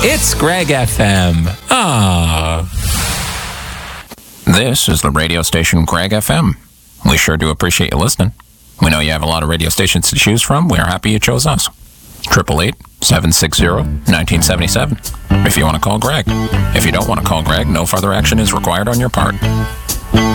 It's Greg FM. Ah. This is the radio station Greg FM. We sure do appreciate you listening. We know you have a lot of radio stations to choose from. We're happy you chose us. 888-760-1977. If you want to call Greg. If you don't want to call Greg, no further action is required on your part.